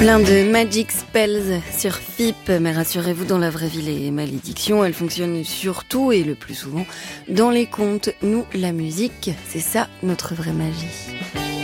Plein de magic spells sur FIP, mais rassurez-vous, dans la vraie vie, les malédictions, elles fonctionnent surtout et le plus souvent dans les contes. Nous, la musique, c'est ça notre vraie magie.